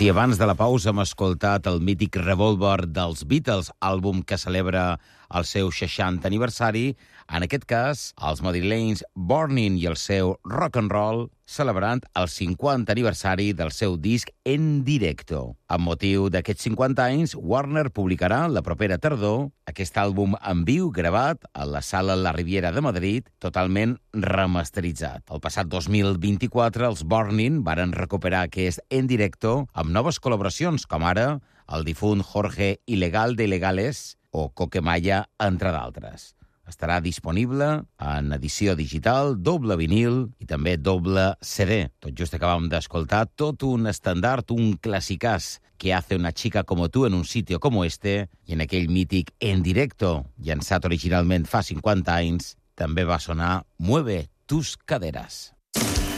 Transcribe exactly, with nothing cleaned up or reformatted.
Si abans de la pausa hem escoltat el mític Revolver dels Beatles, àlbum que celebra el seu seixantè aniversari, en aquest cas, els madrilenys Burning i el seu rock and roll celebrant el cinquantè aniversari del seu disc En Directo. Amb motiu d'aquests cinquanta anys, Warner publicarà la propera tardor aquest àlbum en viu gravat a la Sala La Riviera de Madrid, totalment remasteritzat. El passat dos mil vint-i-quatre, els Burning varen recuperar aquest En Directo amb noves col·laboracions, com ara el difunt Jorge Ilegal de Ilegales o Coquemaya, entre d'altres. Estarà disponible en edició digital, doble vinil i també doble C D. Tot just acabam d'escoltar tot un estandard, un clasicàs, que hace una chica como tú en un sitio como este, i en aquell mític En Directo, llançat originalment fa cinquanta anys, també va sonar Mueve tus caderas.